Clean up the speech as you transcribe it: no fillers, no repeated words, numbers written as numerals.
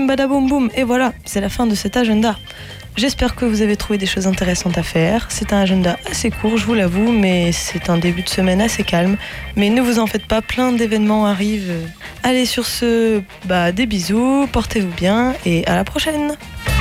badaboum boum, et voilà, c'est la fin de cet agenda. J'espère que vous avez trouvé des choses intéressantes à faire. C'est un agenda assez court, je vous l'avoue, mais c'est un début de semaine assez calme. Mais ne vous en faites pas, plein d'événements arrivent. Allez, sur ce, des bisous, portez-vous bien et à la prochaine.